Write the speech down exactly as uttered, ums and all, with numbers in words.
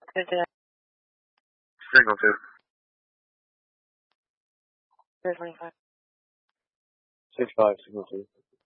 fifty-nine. Signal two. zero twenty-five. Six five, signal two.